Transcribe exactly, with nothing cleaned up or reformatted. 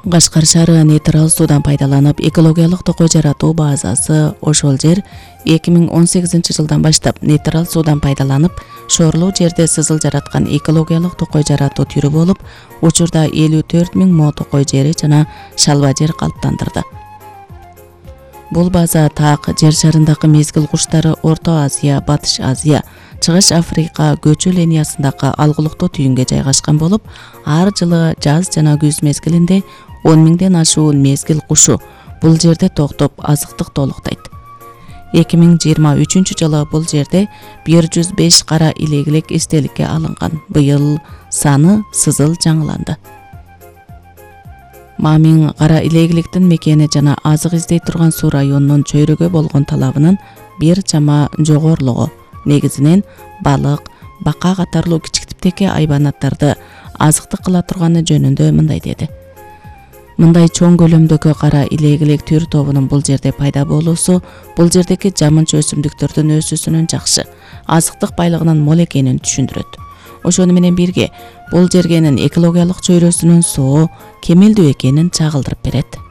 Кашкар шаары нейтрал суудан пайдаланып, экологиялык токой жаратуу базасы ошол жер эки миң он сегизинчи жылдан баштап нейтрал суудан пайдаланып, шоорлуу жерде сызыл жараткан экологиялык токой жаратуу түрү болуп, учурда элүү төрт миң мо токой жери жана шалба жер калыптандырды. Бул база так жер шарындагы мезгил куштары Орто Азия, Батыш Азия, Чыгыш Африка көчүү линиясындагы алгылыктуу түйүнгө жайгашкан болуп, ар жылы жаз жана күз мезгилинде он миңден ашуун мезгил кушу бул жерде токтоп азыктык толуктайт. эки миң жыйырма үчүнчү жылы бул жерде бир жүз беш кара илегилек эстеликке алынган. Быйыл саны сызыл жаңыланды. Мамин кара илегиликтин мекени жана азык издей турган суу районунун чөйрөгө болгон талабынын бир чама жогорулугу, негизинен балык, бака катарлуу кичик типтеги айбанаттарды азыктык кыла турганы жөнүндө мындай деди. Мындай чоң көлөмдөгү кара илегилек түр тобунун бул жерде пайда болуусу бул жердеги жамынча өсүмдүктөрдүн өсүүсүнүн жакшы, азыктык байлыгынын мол экенин түшүндүрөт. Ошону менен бирге бул жергенин экологиялык чөйрөсүнүн соо кемелдүү экенин чагылдырып берет.